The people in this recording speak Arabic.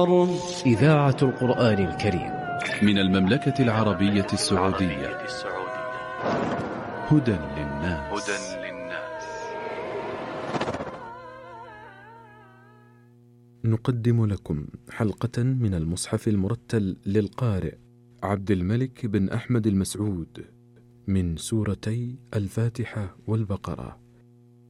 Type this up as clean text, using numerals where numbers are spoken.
الأبصار. إذاعة القرآن الكريم من المملكة العربية السعودية. هدى للناس. نقدم لكم حلقة من المصحف المرتل للقارئ عبد الملك بن أحمد المسعود من سورتي الفاتحة والبقرة.